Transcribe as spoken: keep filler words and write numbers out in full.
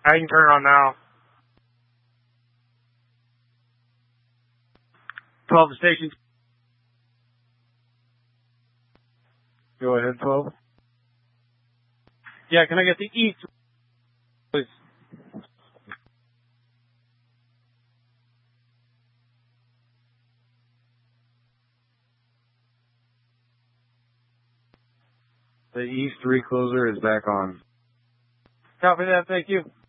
I can turn it on now. twelve to station. Go ahead, twelve. Yeah, can I get the east, please? The east recloser is back on. Copy that, thank you.